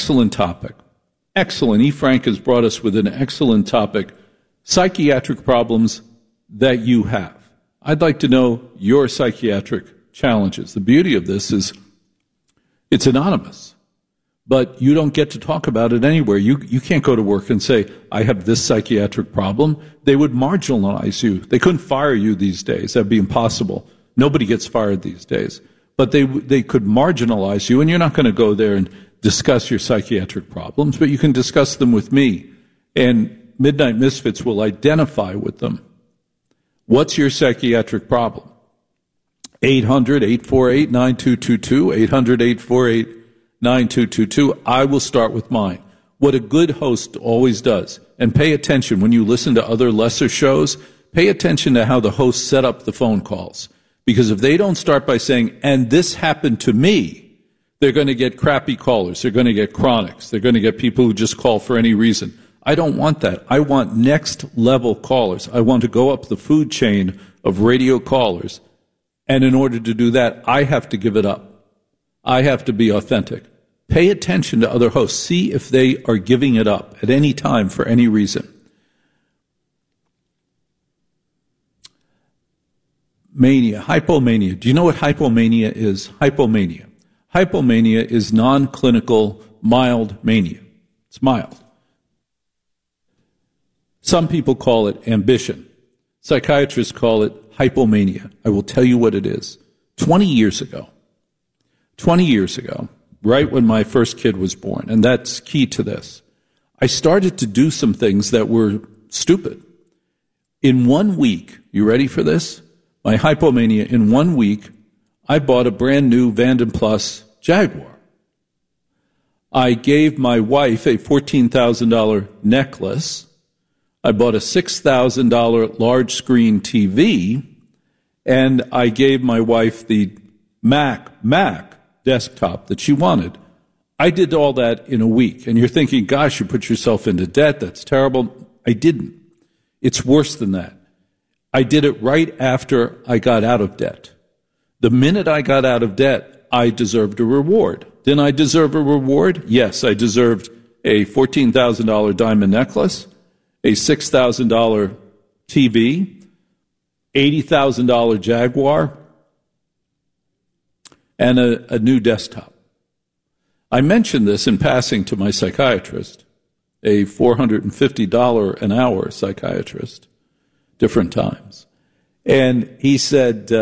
excellent topic. Excellent. E. Frank has brought us with an excellent topic, psychiatric problems that you have. I'd like to know your psychiatric challenges. The beauty of this is it's anonymous, but you don't get to talk about it anywhere. You can't go to work and say, I have this psychiatric problem. They would marginalize you. They couldn't fire you these days. That'd be impossible. Nobody gets fired these days. But they could marginalize you, and you're not going to go there and discuss your psychiatric problems, but you can discuss them with me, and Midnight Misfits will identify with them. What's your psychiatric problem? 800-848-9222, 800-848-9222. I will start with mine. What a good host always does, and pay attention when you listen to other lesser shows, pay attention to how the hosts set up the phone calls. Because if they don't start by saying, and this happened to me, they're going to get crappy callers. They're going to get chronics. They're going to get people who just call for any reason. I don't want that. I want next-level callers. I want to go up the food chain of radio callers. And in order to do that, I have to give it up. I have to be authentic. Pay attention to other hosts. See if they are giving it up at any time for any reason. Mania, hypomania. Do you know what hypomania is? Hypomania. Hypomania is non-clinical, mild mania. It's mild. Some people call it ambition. Psychiatrists call it hypomania. I will tell you what it is. 20 years ago, right when my first kid was born, and that's key to this, I started to do some things that were stupid. In 1 week, you ready for this? My hypomania, in 1 week, I bought a brand new Vanden Plus Jaguar. I gave my wife a $14,000 necklace. I bought a $6,000 large screen TV, and I gave my wife the Mac desktop that she wanted. I did all that in a week. And you're thinking, gosh, you put yourself into debt. That's terrible. I didn't. It's worse than that. I did it right after I got out of debt. The minute I got out of debt, I deserved a reward. Didn't I deserve a reward? Yes, I deserved a $14,000 diamond necklace, a $6,000 TV, $80,000 Jaguar, and a new desktop. I mentioned this in passing to my psychiatrist, a $450 an hour psychiatrist, different times. And he said,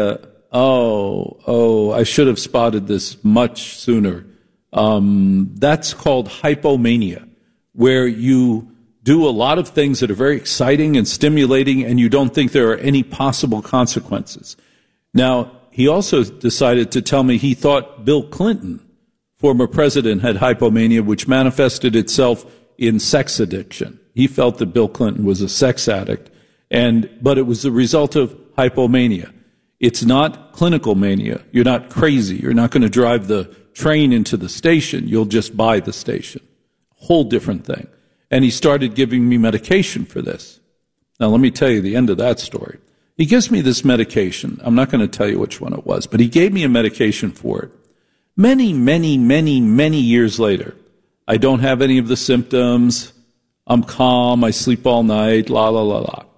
I should have spotted this much sooner. That's called hypomania, where you do a lot of things that are very exciting and stimulating, and you don't think there are any possible consequences. Now, he also decided to tell me he thought Bill Clinton, former president, had hypomania, which manifested itself in sex addiction. He felt that Bill Clinton was a sex addict, but it was the result of hypomania. It's not clinical mania. You're not crazy. You're not going to drive the train into the station. You'll just buy the station. Whole different thing. And he started giving me medication for this. Now, let me tell you the end of that story. He gives me this medication. I'm not going to tell you which one it was, but he gave me a medication for it. Many, many, many, many years later, I don't have any of the symptoms. I'm calm. I sleep all night. La, la, la, la.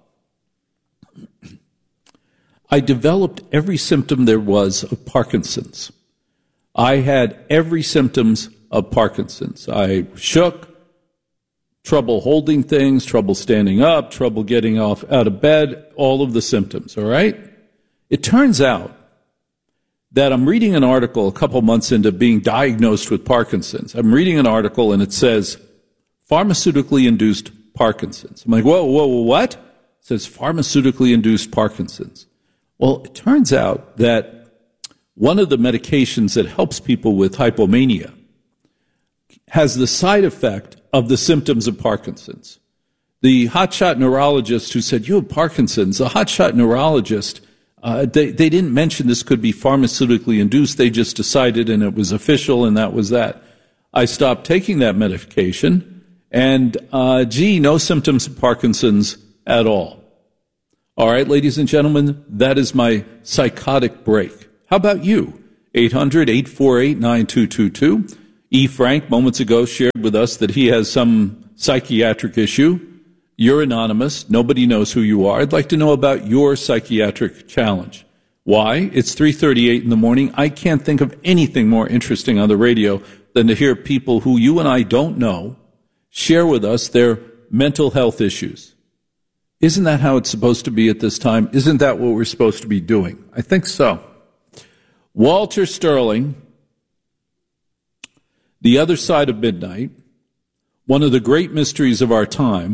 I developed every symptom there was of Parkinson's. I had every symptoms of Parkinson's. I shook, trouble holding things, trouble standing up, trouble getting out of bed, all of the symptoms, all right? It turns out that I'm reading an article a couple months into being diagnosed with Parkinson's. I'm reading an article and it says, pharmaceutically induced Parkinson's. I'm like, whoa, what? It says pharmaceutically induced Parkinson's. Well, it turns out that one of the medications that helps people with hypomania has the side effect of the symptoms of Parkinson's. The hotshot neurologist who said, you have Parkinson's, the hotshot neurologist, they didn't mention this could be pharmaceutically induced. They just decided, and it was official, and that was that. I stopped taking that medication, and no symptoms of Parkinson's at all. All right, ladies and gentlemen, that is my psychotic break. How about you? 800-848-9222. E. Frank, moments ago, shared with us that he has some psychiatric issue. You're anonymous. Nobody knows who you are. I'd like to know about your psychiatric challenge. Why? It's 3:38 in the morning. I can't think of anything more interesting on the radio than to hear people who you and I don't know share with us their mental health issues. Isn't that how it's supposed to be at this time? Isn't that what we're supposed to be doing? I think so. Walter Sterling, The Other Side of Midnight, one of the great mysteries of our time,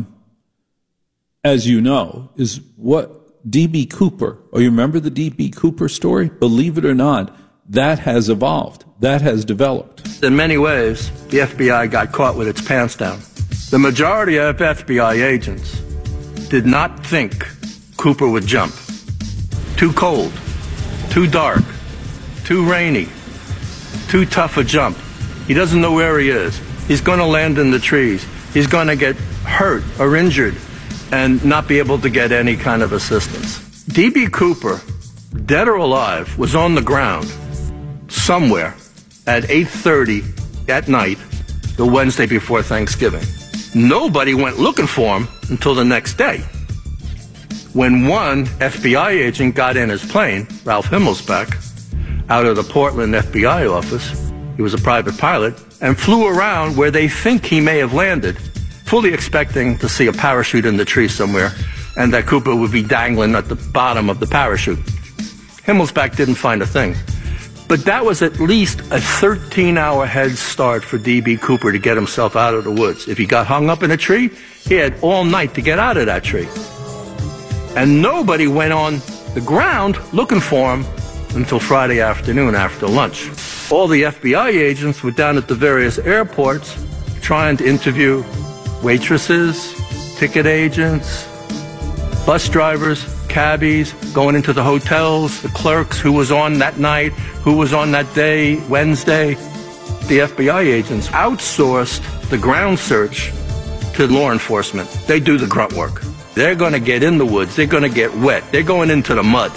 as you know, is what D.B. Cooper, you remember the D.B. Cooper story? Believe it or not, that has evolved. That has developed. In many ways, the FBI got caught with its pants down. The majority of FBI agents did not think Cooper would jump. Too cold, too dark, too rainy, too tough a jump. He doesn't know where he is. He's going to land in the trees. He's going to get hurt or injured and not be able to get any kind of assistance. D.B. Cooper, dead or alive, was on the ground somewhere at 8:30 at night the Wednesday before Thanksgiving. Nobody went looking for him until the next day, when one FBI agent got in his plane, Ralph Himmelsbach, out of the Portland FBI office. He was a private pilot, and flew around where they think he may have landed, fully expecting to see a parachute in the tree somewhere, and that Cooper would be dangling at the bottom of the parachute. Himmelsbach didn't find a thing. But that was at least a 13-hour head start for D.B. Cooper to get himself out of the woods. If he got hung up in a tree, he had all night to get out of that tree. And nobody went on the ground looking for him until Friday afternoon after lunch. All the FBI agents were down at the various airports trying to interview waitresses, ticket agents, bus drivers, cabbies, going into the hotels, the clerks, who was on that night, who was on that day, Wednesday. The FBI agents outsourced the ground search to law enforcement. They do the grunt work. They're going to get in the woods. They're going to get wet. They're going into the mud.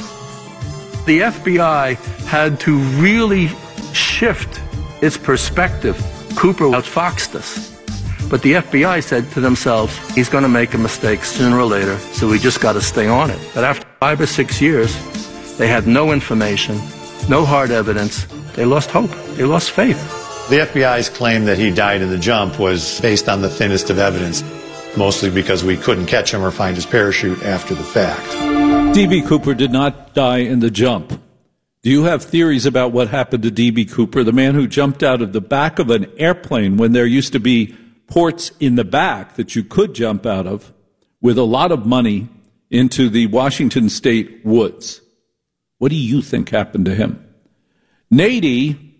The FBI had to really shift its perspective. Cooper outfoxed us. But the FBI said to themselves, he's going to make a mistake sooner or later, so we just got to stay on it. But after 5 or 6 years, they had no information, no hard evidence. They lost hope. They lost faith. The FBI's claim that he died in the jump was based on the thinnest of evidence, mostly because we couldn't catch him or find his parachute after the fact. D.B. Cooper did not die in the jump. Do you have theories about what happened to D.B. Cooper, the man who jumped out of the back of an airplane when there used to be ports in the back that you could jump out of with a lot of money into the Washington State woods? What do you think happened to him? Nadie,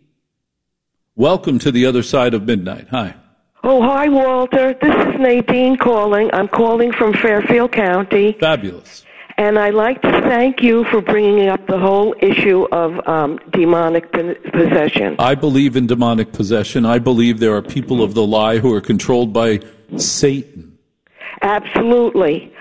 welcome to The Other Side of Midnight. Hi. Oh, hi, Walter. This is Nadine calling. I'm calling from Fairfield County. Fabulous. And I'd like to thank you for bringing up the whole issue of demonic possession. I believe in demonic possession. I believe there are people of the lie who are controlled by Satan. Absolutely.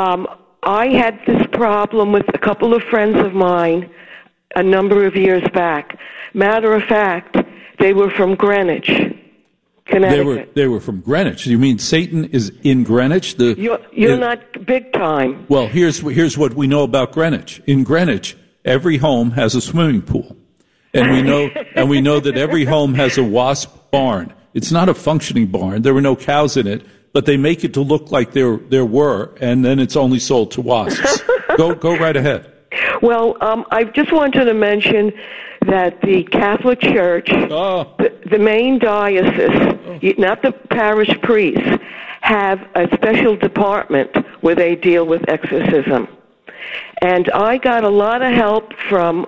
I had this problem with a couple of friends of mine a number of years back. Matter of fact, they were from Greenwich, Connecticut. They were from Greenwich. You mean Satan is in Greenwich? You're not big time. Well, here's what we know about Greenwich. In Greenwich, every home has a swimming pool, and we know that every home has a wasp barn. It's not a functioning barn. There were no cows in it, but they make it to look like there were, and then it's only sold to wasps. Go right ahead. Well, I just wanted to mention that the Catholic Church, the main diocese, not the parish priests, have a special department where they deal with exorcism. And I got a lot of help from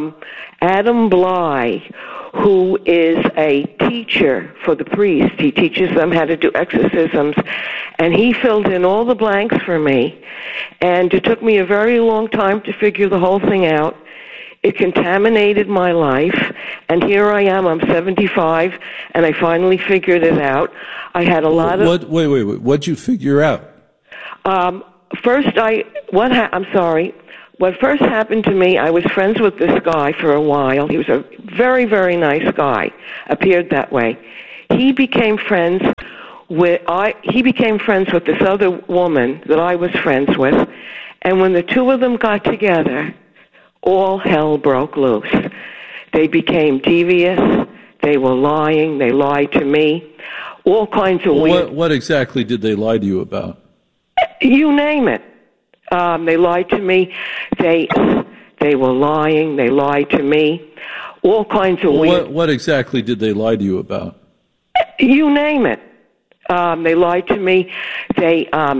Adam Bly, who is a teacher for the priests. He teaches them how to do exorcisms, and he filled in all the blanks for me. And it took me a very long time to figure the whole thing out. It contaminated my life, and here I am. I'm 75, and I finally figured it out. I had a lot of... Wait. What'd you figure out? What first happened to me, I was friends with this guy for a while. He was a very, very nice guy, appeared that way. he became friends with this other woman that I was friends with, and when the two of them got together, all hell broke loose. They became devious. They were lying. They lied to me. All kinds of weird... What exactly did they lie to you about? You name it. They lied to me. They were lying. They lied to me. All kinds of weird... What exactly did they lie to you about? You name it. They lied to me. They